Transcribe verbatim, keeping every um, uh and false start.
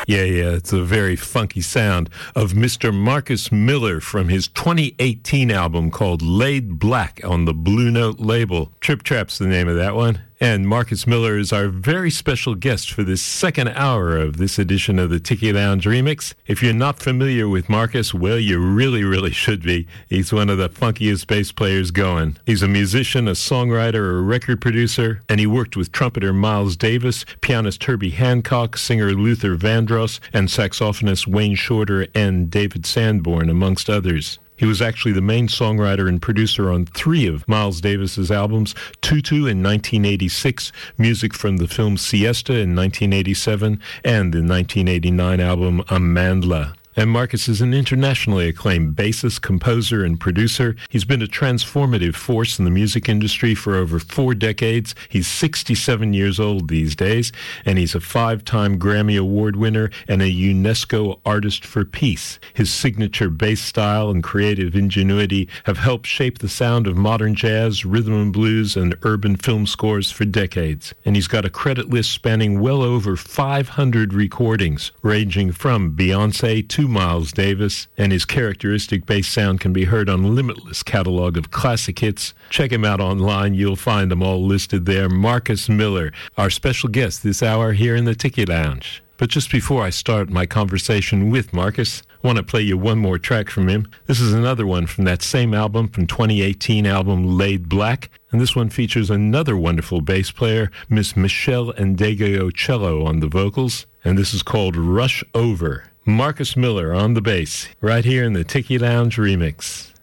Yeah, yeah, it's a very funky sound of Mister Marcus Miller from his twenty eighteen album called Laid Black on the Blue Note label. Trip Trap's the name of that one. And Marcus Miller is our very special guest for this second hour of this edition of the Tiki Lounge Remix. If you're not familiar with Marcus, well, you really, really should be. He's one of the funkiest bass players going. He's a musician, a songwriter, a record producer, and he worked with trumpeter Miles Davis, pianist Herbie Hancock, singer Luther Vandross, and saxophonist Wayne Shorter and David Sanborn, amongst others. He was actually the main songwriter and producer on three of Miles Davis's albums, Tutu in nineteen eighty-six, music from the film Siesta in nineteen eighty-seven, and the nineteen eighty-nine album Amandla. And Marcus is an internationally acclaimed bassist, composer, and producer. He's been a transformative force in the music industry for over four decades. He's sixty-seven years old these days, and he's a five-time Grammy Award winner and a UNESCO Artist for Peace. His signature bass style and creative ingenuity have helped shape the sound of modern jazz, rhythm and blues, and urban film scores for decades. And he's got a credit list spanning well over five hundred recordings, ranging from Beyonce to Miles Davis, and his characteristic bass sound can be heard on a limitless catalog of classic hits. Check him out online. You'll find them all listed there. Marcus Miller, our special guest this hour here in the Tiki Lounge. But just before I start my conversation with Marcus, I want to play you one more track from him. This is another one from that same album, from twenty eighteen album Laid Black. And this one features another wonderful bass player, Miss Michelle Ndegeocello on the vocals. And this is called Rush Over. Marcus Miller on the bass, right here in the Tiki Lounge Remix.